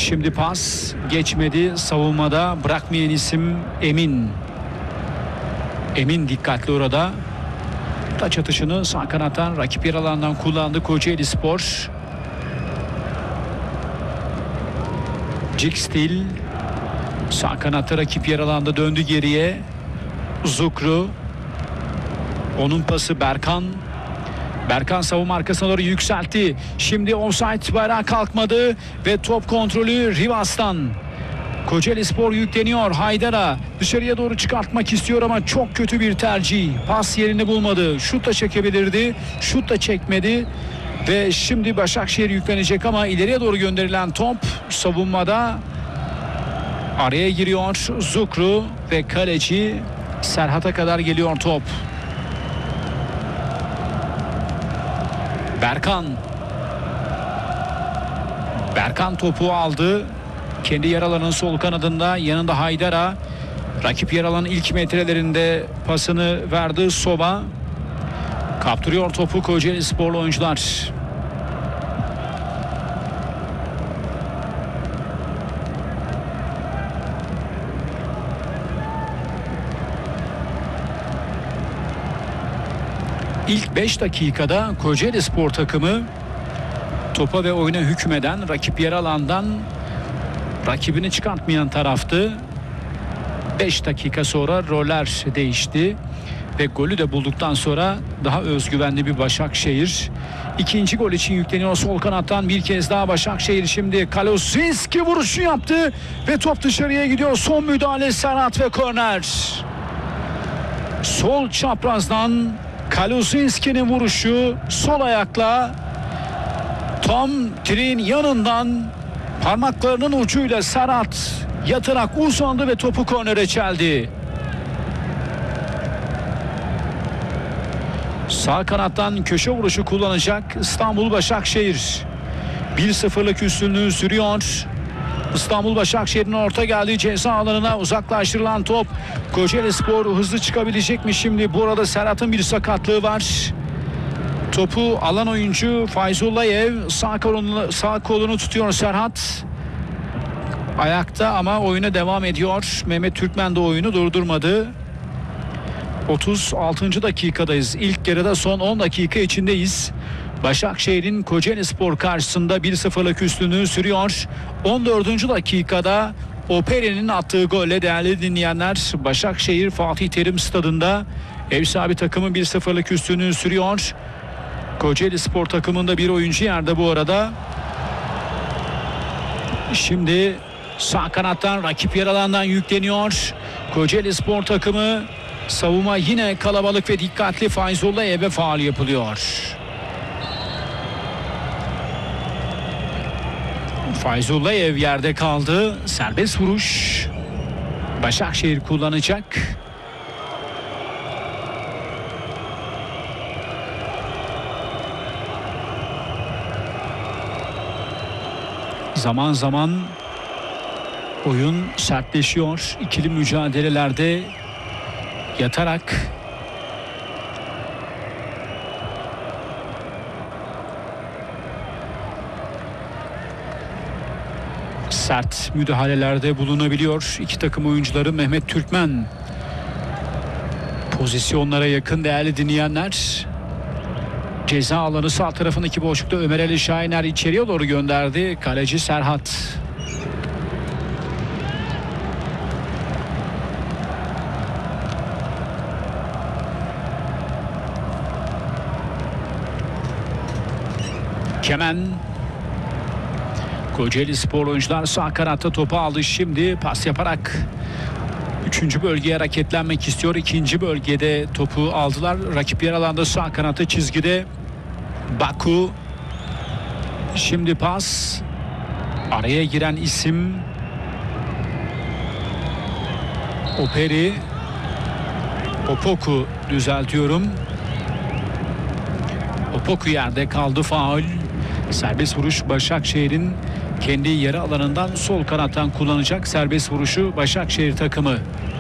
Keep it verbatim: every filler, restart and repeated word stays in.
Şimdi pas geçmedi. Savunmada bırakmayan isim Emin. Emin dikkatli orada. Taç atışını sağ kanattan rakip yer alandan kullandı Kocaelispor. Cikstil sağ kanatta rakip yer alanda döndü geriye. Zukru. Onun pası Berkan. Berkan savunma arkasına doğru yükseltti. Şimdi offside bayrağı kalkmadı ve top kontrolü Rivas'tan. Kocaelispor yükleniyor. Haydar'a dışarıya doğru çıkartmak istiyor ama çok kötü bir tercih. Pas yerini bulmadı. Şut da çekebilirdi. Şut da çekmedi. Ve şimdi Başakşehir yüklenecek ama ileriye doğru gönderilen top savunmada araya giriyor Zukru ve kaleci Serhat'a kadar geliyor top. Berkan. Berkan topu aldı. Kendi yer alanının sol kanadında, yanında Haydar'a. Rakip yer alanın ilk metrelerinde pasını verdi Soba. Kaptırıyor topu Kocaelisporlu oyuncular. İlk beş dakikada Kocaelispor takımı topa ve oyuna hükmeden, rakip yer alandan rakibini çıkartmayan taraftı. beş dakika sonra roller değişti ve golü de bulduktan sonra daha özgüvenli bir Başakşehir. İkinci gol için yükleniyor sol kanattan bir kez daha Başakşehir. Şimdi Kaluzinski vuruşu yaptı ve top dışarıya gidiyor. Son müdahale Serhat ve korner. Sol çaprazdan Kaluzinski'nin vuruşu sol ayakla tam direğin yanından parmaklarının ucuyla Serhat yatarak uzandı ve topu kornere çeldi. Sağ kanattan köşe vuruşu kullanacak İstanbul Başakşehir. bir sıfırlık üstünlüğü sürüyor. İstanbul Başakşehir'in orta geldiği ceza alanına uzaklaştırılan top. Kocaelispor hızlı çıkabilecek mi şimdi? Bu arada Serhat'ın bir sakatlığı var. Topu alan oyuncu Fayzullayev sağ kolunu, sağ kolunu tutuyor Serhat. Ayakta ama oyuna devam ediyor. Mehmet Türkmen de oyunu durdurmadı. otuz altıncı dakikadayız. İlk yarıda son on dakika içindeyiz. Başakşehir'in Kocaelispor karşısında bir sıfırlık üstünlüğü sürüyor. on dördüncü dakikada Operi'nin attığı golle değerli dinleyenler Başakşehir Fatih Terim Stadında ev sahibi takımın bir sıfırlık üstünlüğü sürüyor. Kocaelispor takımında bir oyuncu yerde bu arada. Şimdi sağ kanattan rakip yer alandan yükleniyor. Kocaelispor takımı savunma yine kalabalık ve dikkatli. Fayzullahev'e faul yapılıyor. Fayzullahev yerde kaldı. Serbest vuruş Başakşehir kullanacak. Zaman zaman oyun sertleşiyor. İkili mücadelelerde yatarak sert müdahalelerde bulunabiliyor. İki takım oyuncuları. Mehmet Türkmen pozisyonlara yakın değerli dinleyenler. Ceza alanı sağ tarafındaki boşlukta Ömer Ali Şahiner içeriye doğru gönderdi. Kaleci Serhat. Kemen. Kocaelispor oyuncular sağ kanatta topu aldı. Şimdi pas yaparak üçüncü bölgeye hareketlenmek istiyor. İkinci bölgede topu aldılar. Rakip yer alanda sağ kanatta çizgide Baku. Şimdi pas. Araya giren isim Operi. Opoku düzeltiyorum. Opoku yerde kaldı, faul. Serbest vuruş Başakşehir'in kendi yarı alanından sol kanattan kullanacak serbest vuruşu Başakşehir takımı.